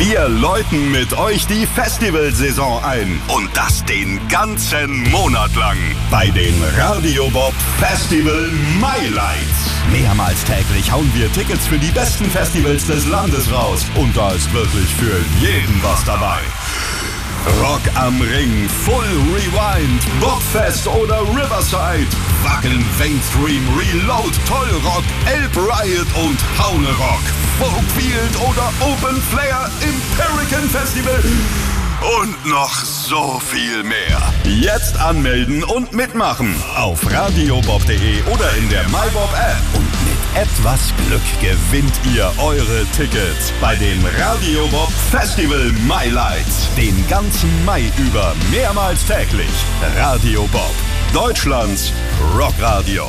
Wir läuten mit euch die Festivalsaison ein. Und das den ganzen Monat lang. Bei den Radio Bob Festival Highlights. Mehrmals täglich hauen wir Tickets für die besten Festivals des Landes raus. Und da ist wirklich für jeden was dabei. Rock am Ring, Full Rewind, Bobfest oder Riverside, Wacken, Mainstream, Reload, Tollrock, Elb Riot und Haune Rock, Folkfield oder Open Flair im Hurricane Festival und noch so viel mehr. Jetzt anmelden und mitmachen auf radiobob.de oder in der MyBob-App. Und mit etwas Glück gewinnt ihr eure Tickets bei den Radio Bob Festival Highlights. Den ganzen Mai über mehrmals täglich. Radio Bob, Deutschlands Rockradio.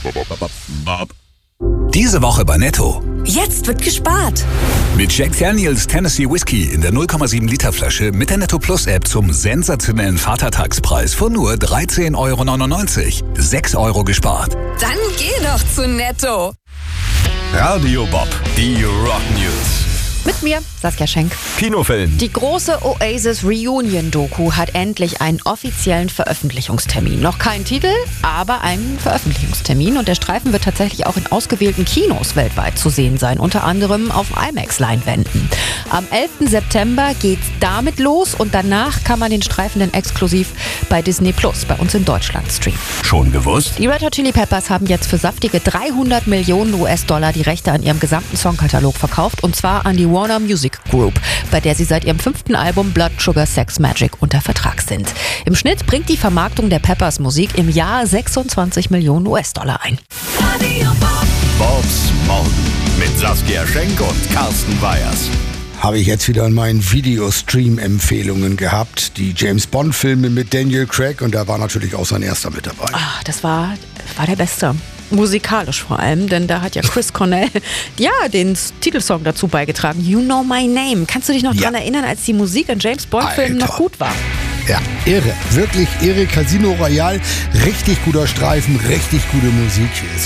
Diese Woche bei Netto. Jetzt wird gespart. Mit Jack Daniels Tennessee Whiskey in der 0,7 Liter Flasche mit der Netto Plus App zum sensationellen Vatertagspreis von nur 13,99 €. 6 € gespart. Dann geh doch zu Netto. Radio Bob, die Rock News. Mit mir, Saskia Schenk. Kinofilm. Die große Oasis Reunion-Doku hat endlich einen offiziellen Veröffentlichungstermin. Noch kein Titel, aber einen Veröffentlichungstermin. Und der Streifen wird tatsächlich auch in ausgewählten Kinos weltweit zu sehen sein. Unter anderem auf IMAX-Leinwänden. Am 11. September geht's damit los. Und danach kann man den Streifen dann exklusiv bei Disney Plus, bei uns in Deutschland, streamen. Schon gewusst? Die Red Hot Chili Peppers haben jetzt für saftige 300 Millionen US-Dollar die Rechte an ihrem gesamten Songkatalog verkauft. Und zwar an die Warner Music Group, bei der sie seit ihrem 5. Album Blood Sugar Sex Magic unter Vertrag sind. Im Schnitt bringt die Vermarktung der Peppers Musik im Jahr 26 Millionen US-Dollar ein. Bobs Morgen mit Saskia Schenk und Carsten Weyers. Habe ich jetzt wieder in meinen Videostream-Empfehlungen gehabt. Die James-Bond-Filme mit Daniel Craig und da war natürlich auch sein erster mit dabei. Das war der Beste. Musikalisch vor allem, denn da hat ja Chris Cornell den Titelsong dazu beigetragen. You Know My Name. Kannst du dich noch dran erinnern, als die Musik in James-Bond-Filmen noch gut war? Ja, irre. Wirklich irre. Casino Royale. Richtig guter Streifen, richtig gute Musik.